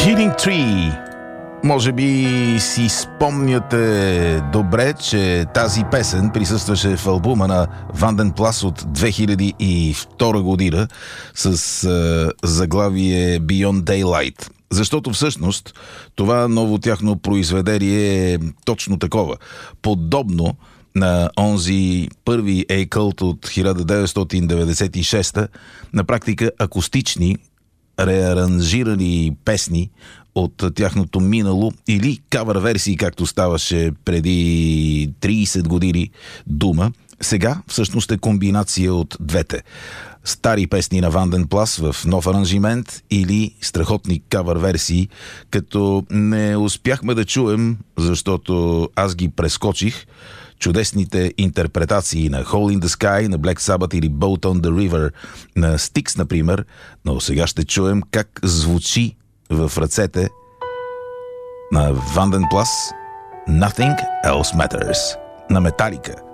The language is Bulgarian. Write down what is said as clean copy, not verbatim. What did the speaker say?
Healing Tree. Може би си спомняте добре, че тази песен присъстваше в албума на Ванден Плас от 2002 година с заглавие Beyond Daylight. Защото всъщност това ново тяхно произведение е точно такова. Подобно на онзи първи A-Cult от 1996, на практика акустични, реаранжирани песни от тяхното минало или кавър версии, както ставаше преди 30 години дума. Сега всъщност е комбинация от двете. Стари песни на Ванден Плас в нов аранжимент или страхотни кавър версии, като не успяхме да чуем, защото аз ги прескочих, чудесните интерпретации на Hole in the Sky, на Black Sabbath или Boat on the River, на Styx, например, но сега ще чуем как звучи в ръцете на Ванден Плас Nothing Else Matters на Металика.